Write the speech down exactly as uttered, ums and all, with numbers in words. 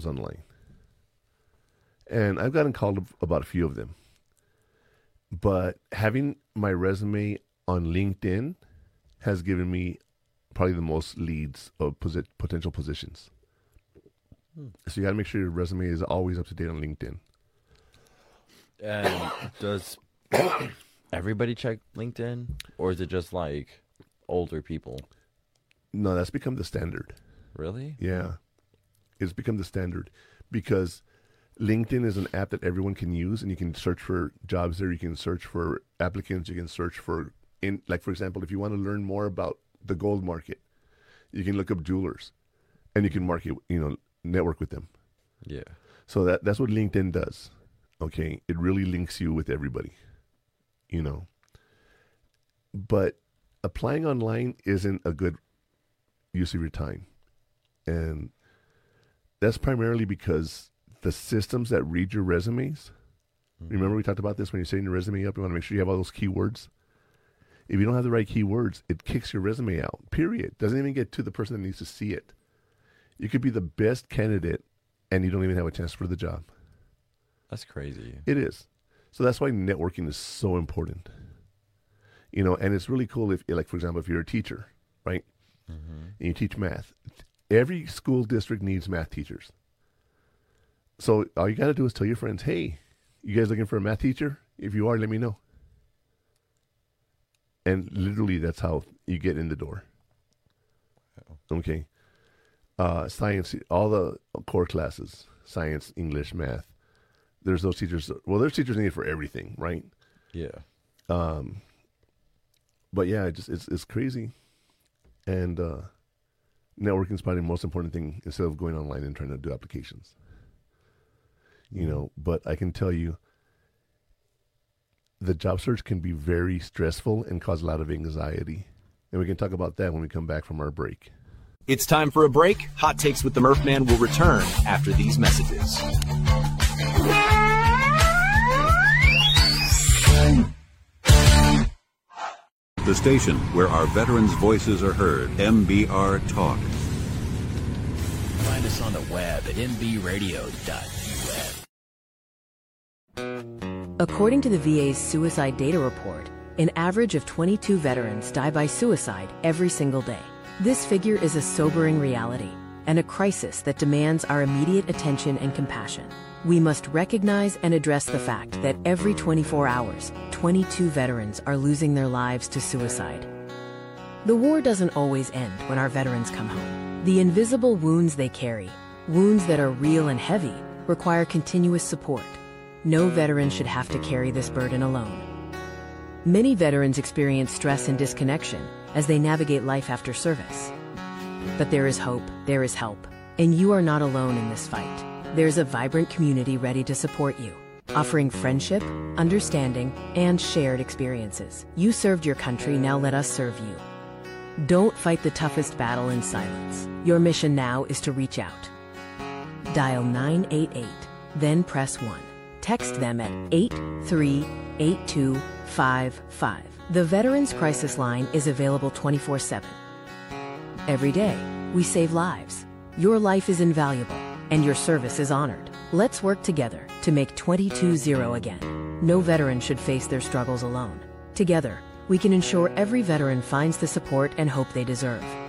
jobs online. And I've gotten called about a few of them. But having my resume on LinkedIn has given me probably the most leads of posi- potential positions. Hmm. So you got to make sure your resume is always up to date on LinkedIn. And does everybody check LinkedIn, or is it just like older people? No, that's become the standard. Really? Yeah. It's become the standard because LinkedIn is an app that everyone can use, and you can search for jobs there. You can search for applicants. You can search for, in like, for example, if you want to learn more about the gold market, you can look up jewelers, and you can market, you know, network with them. Yeah. So that that's what LinkedIn does. Okay, it really links you with everybody, you know. But applying online isn't a good use of your time, and that's primarily because the systems that read your resumes. Mm-hmm. Remember we talked about this when you're setting your resume up. You want to make sure you have all those keywords. If you don't have the right keywords, it kicks your resume out. Period. Doesn't even get to the person that needs to see it. You could be the best candidate, and you don't even have a chance for the job. That's crazy. It is. So that's why networking is so important. You know, and it's really cool if, like, for example, if you're a teacher, right? Mm-hmm. And you teach math. Every school district needs math teachers. So all you got to do is tell your friends, hey, you guys looking for a math teacher? If you are, let me know. And literally that's how you get in the door. Wow. Okay. Uh, science, all the core classes, science, English, math. There's those teachers. Well, there's teachers needed for everything, right? Yeah. Um. But yeah, it just it's it's crazy, and uh, networking is probably the most important thing instead of going online and trying to do applications. Mm-hmm. You know, but I can tell you, the job search can be very stressful and cause a lot of anxiety, and we can talk about that when we come back from our break. It's time for a break. Hot Takes with the Murph Man will return after these messages. The station where our veterans' voices are heard, M B R Talk. Find us on the web at m b radio dot u s. According to the V A's Suicide Data Report, an average of twenty-two veterans die by suicide every single day. This figure is a sobering reality and a crisis that demands our immediate attention and compassion. We must recognize and address the fact that every twenty-four hours, twenty-two veterans are losing their lives to suicide. The war doesn't always end when our veterans come home. The invisible wounds they carry, wounds that are real and heavy, require continuous support. No veteran should have to carry this burden alone. Many veterans experience stress and disconnection as they navigate life after service. But there is hope, there is help, and you are not alone in this fight. There's a vibrant community ready to support you, offering friendship, understanding, and shared experiences. You served your country, now let us serve you. Don't fight the toughest battle in silence. Your mission now is to reach out. Dial nine eight eight, then press one. Text them at eight three eight two five five. The Veterans Crisis Line is available twenty-four seven. Every day, we save lives. Your life is invaluable, and your service is honored. Let's work together to make twenty-two zero again. No veteran should face their struggles alone. Together, we can ensure every veteran finds the support and hope they deserve.